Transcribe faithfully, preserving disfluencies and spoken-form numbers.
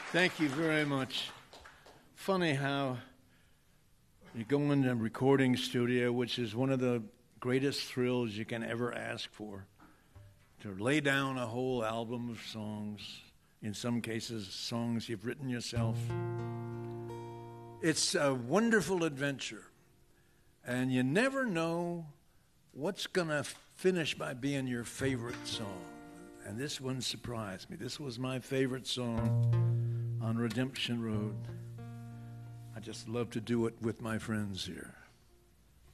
Thank you very much. Funny how you go in a recording studio, which is one of the greatest thrills you can ever ask for, to lay down a whole album of songs, in some cases songs you've written yourself. It's a wonderful adventure, and you never know what's going to finish by being your favorite song. And this one surprised me. This was my favorite song on Redemption Road. I just love to do it with my friends here.